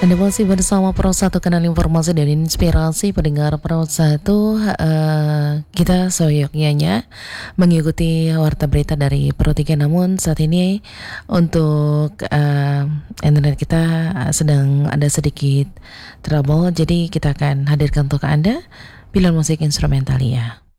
Anda masih bersama Pro 1 Kanal Informasi dan Inspirasi pendengar Pro 1. Kita soyoknya mengikuti warta berita dari Pro 3. Namun saat ini untuk internet kita sedang ada sedikit trouble. Jadi kita akan hadirkan untuk Anda pilihan musik instrumental ya.